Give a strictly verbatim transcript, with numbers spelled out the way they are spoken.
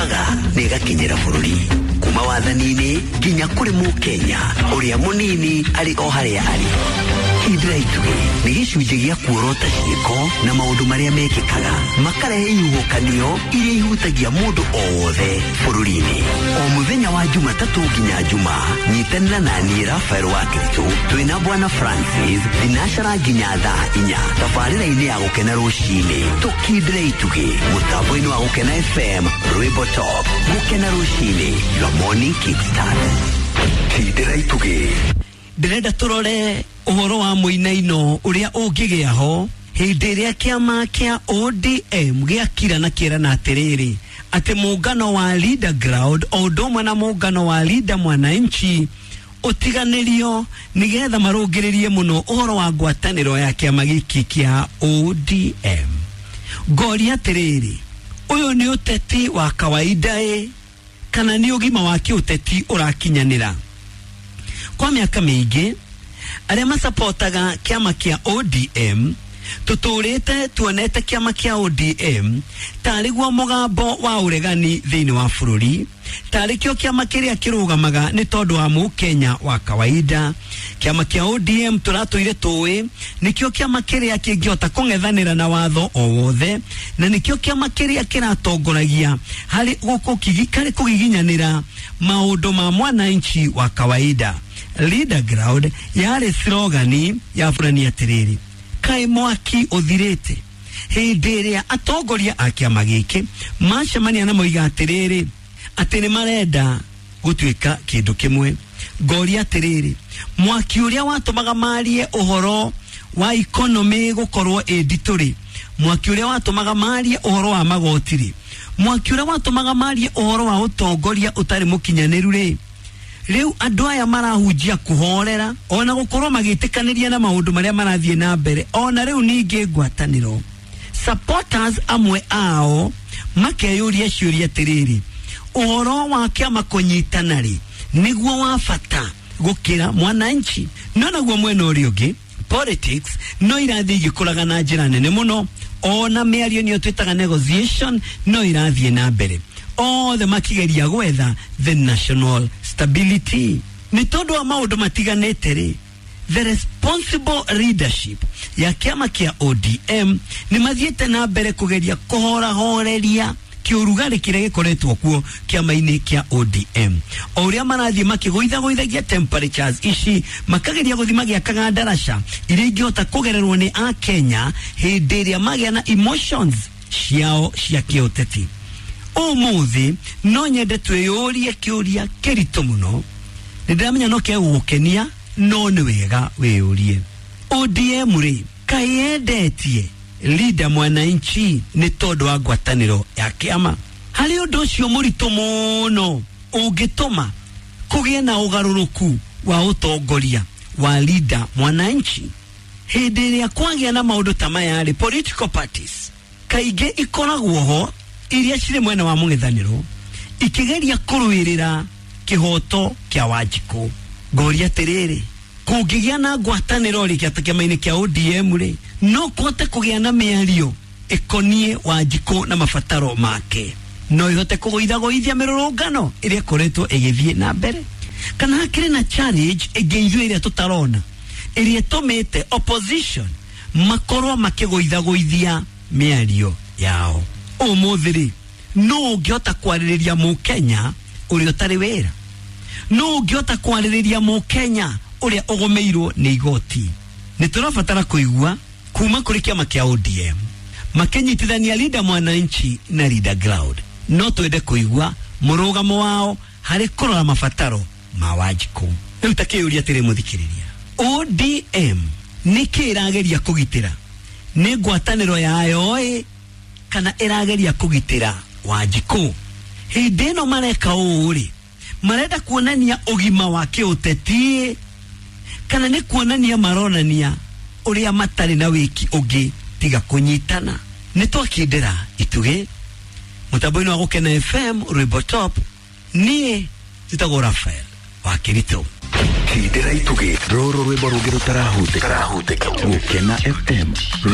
yumaga nega kinyera bururi kuma wathanini nginya kuri mu Kenya uria munini ari o haria ari. Hindra Itugi ni gicunjĩ gĩa kuorota ciĩko na maũndũ marĩa mekĩkaga makarehe ihuhũkanio iria ihutagia mũndũ o wothe bũrũri-inĩ. O mũthenya wa Jumatatu nginya Juma nyitanĩra na niĩ Rafael Wakristo twĩna Bwana Francis thinacara nginya thaa inya tabarĩra-inĩ ya gũkena rũcinĩ. Tukindra Itugi mũtambo-inĩ wa gũkena F M Rwĩmbo Top gũkena rũcinĩ your morning kickstart. Hindra Itugi. Ndĩrenda tũrore ũhoro wa mũinaino ũrĩa ũngĩgĩa ho hĩndĩ ĩrĩa kĩama kĩa O D M gĩakira na kĩerana atĩrĩrĩ atĩ mũngano wa Leader Ground o ũndũ ũmwe na mũngano wa Leader Mwananchi ũtiganĩrio nĩgetha marũngĩrĩrie mũno ũhoro wa ngwatanĩro ya kĩama gĩkĩ kĩa O D M. Ngoria atĩrĩrĩ, ũyũ nĩ ũteti wa kawaida ĩ kana nĩ ũgima wa kĩũteti ũrakinyanĩra? Kwa miaka mingi arĩa masapotaga kiama kia O D M tutũrĩte tuonete kiama kia O D M tarĩguo mũgambo wa ũregani thĩinĩ wa bũrũri, tarĩkio kiama kĩrĩa kĩrũgamaga nĩ tondũ wa mũkenya wa kawaida. Kiama kia O D M tũratũire tũĩ nĩkĩo kiama kĩrĩa kĩngĩhota kũng'ethanĩra na watho o wothe, na nĩkĩo kiama kĩrĩa kĩratongoragia harĩ gũkũkigikari kũgiginyanĩra maũndũ ma mwananchi wa kawaida. Leader Ground yare slogani ya fulani atĩrĩrĩ, kaĩ mwaki ũthirĩte hĩndĩ ĩrĩa atongoria a kĩama gĩkĩ macemania na moiga atĩrĩrĩ atĩ nĩ marenda gũtuĩka kĩndũ kĩmwe. Ngoria atĩrĩrĩ, mwaki ũrĩa watũmaga marie ũhoro wa economy gũkorwo ĩnditũrĩ, mwaki ũrĩa watũmaga marie ũhoro wa magotiri, mwaki ũrĩa watũmaga marie ũhoro wa ũtongoria ũtarĩ mũkinyanĩru rĩ, rĩu andũ aya marahunjia kuhorera ona gũkorwo magĩtĩkanĩria na maũndũ marĩa marathiĩ na mbere. Ona rĩu ningĩ ngwatanĩro supporters amwe ao makeyũria ciũria atĩrĩrĩ, ũhoro wa kĩama kũnyitana rĩ nĩguo wa bata gũkĩra mwananchi? No naguo mwena ũrĩa ũngĩ politics no irathiĩ igĩkũraga na njĩra nene mũno, ona mĩario nĩyo twĩtaga negotiation no irathiĩ na mbere, othe makigeria gwetha the national stability. Nĩ tondũ wa maũndũ matiganĩte rĩ, the responsible leadership ya kĩama kĩa O D M nĩ mathiĩte na mbere kũgeria kũhora-horeria kĩũrugarĩ kĩrĩa gĩkoretwo kuo kĩama-inĩ kĩa O D M. O ũrĩa marathiĩ makĩgũithagũithagia temperatures ici, makageria gũthima gĩakaga ndaraca iria ingĩhota kũgererwo nĩ a Kenya hĩndĩ ĩrĩa magĩa na emotions ciao cia kĩũteti. Ũmũthĩ no nyende twĩyũrie kĩũria kĩritũ mũno, nĩndĩramenya no kĩgũgũkenia no nĩ wega wĩyũrie. O D M rĩ kaĩ yendetie Leader Mwananchi nĩ tondũ wa ngwatanĩro ya kĩama? Harĩ ũndũ ũcio mũritũ mũno ũngĩtũma kũgĩe na ũgarũrũku wa ũtongoria wa Leader Mwananchi hĩndĩ ĩrĩa kwagĩa na maũndũ ta maya rĩ, political parties kaingĩ ikoragwo ho iria cirĩ mwena wa mũng'ethanĩro ikigeria kũrũĩrĩra kĩhoto kĩa Wanjikũ. Ngoria atĩrĩrĩ, kũngĩgĩa na ngwatanĩro rĩ kĩama-inĩ kĩa O D M rĩ, no kũhote kũgĩa na mĩario ĩkoniĩ Wanjikũ na mabataro make, no ihote kũgũithagũithia mĩrũrũngano ĩrĩa ĩkoretwo ĩgĩthiĩ na mbere, kana hakĩrĩ na challenge ĩngĩ ithuĩ ĩrĩa tũtarona ĩrĩa ĩtũmĩte opposition makorwo makĩgũithagũithia mĩario yao. Ũmũthĩ rĩ no ũngĩhota kwarĩrĩria mũkenya ũrĩa ũtarĩ wĩra, no ũngĩhota kwarĩrĩria mũkenya ũrĩa ũgũmĩirwo nĩ igoti. Nĩ tũrabatara kũigua kuma kũrĩ kĩama kĩa O D M makĩnyitithania Leader Mwananchi na Leader Ground, no twende kũigua mũrũgamo wao harĩ kũrora mabataro ma Wanjikũ. Rĩu ta kĩũria atĩrĩ mũthikĩrĩria, O D M nĩkĩ ĩrageria kũgitĩra? Nĩ ngwatanĩro yayo ĩ kana ĩrageria kũgitĩra Wanjikũ? Hĩndĩ ĩno mareka ũũ rĩ, marenda kuonania ũgima wa kĩũteti kana nĩ kuonania maronania ũrĩa matarĩ na wĩki ũngĩ tiga kũnyitana? Nĩ twakindĩra Itugi mũtambo-inĩ wa gũkena F M Rwĩmbo Top, niĩ njĩtagwo Rafael Wakristo. Kindĩra Itugi, rũrũ rwĩmbo rũngĩ rũtarahutĩka gũkena F M.